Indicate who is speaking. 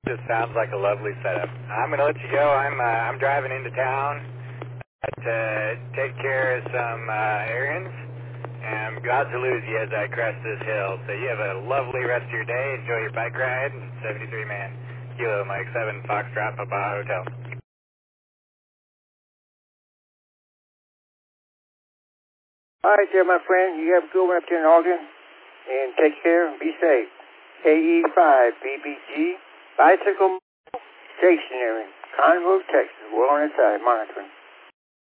Speaker 1: This sounds like a lovely setup. I'm going to let you go. I'm driving into town to take care of some errands. And I'm about to lose you as I crest this hill. So you have a lovely rest of your day. Enjoy your bike ride. 73 man. Kilo Mike 7 Foxtrot Papa Hotel.
Speaker 2: All right there, my friend. You have a good one up there in Ogden. And take care and be safe. KE5BBG Bicycle Stationary, Conroe, Texas. We're on its side monitoring.